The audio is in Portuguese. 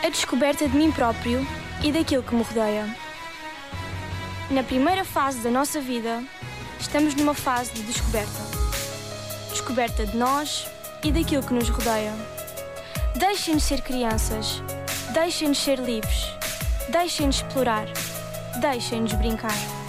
A descoberta de mim próprio e daquilo que me rodeia. Na primeira fase da nossa vida, estamos numa fase de descoberta. Descoberta de nós e daquilo que nos rodeia. Deixem-nos ser crianças, deixem-nos ser livres, deixem-nos explorar, deixem-nos brincar.